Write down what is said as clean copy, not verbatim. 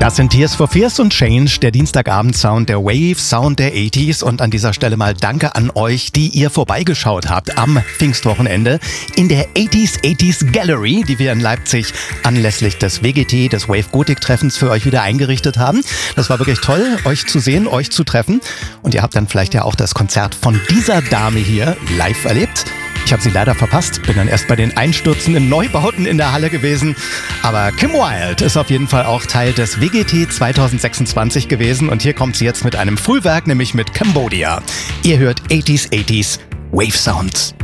Das sind Tears for Fears und Change, der Dienstagabend-Sound, der Wave-Sound der 80s. Und an dieser Stelle mal Danke an euch, die ihr vorbeigeschaut habt am Pfingstwochenende in der 80s Gallery, die wir in Leipzig anlässlich des WGT, des Wave Gothic Treffens für euch wieder eingerichtet haben. Das war wirklich toll, euch zu sehen, euch zu treffen. Und ihr habt dann vielleicht ja auch das Konzert von dieser Dame hier live erlebt. Ich habe sie leider verpasst, bin dann erst bei den einstürzenden Neubauten in der Halle gewesen. Aber Kim Wilde ist auf jeden Fall auch Teil des WGT 2026 gewesen. Und hier kommt sie jetzt mit einem Frühwerk, nämlich mit Cambodia. Ihr hört 80s Wave Sounds.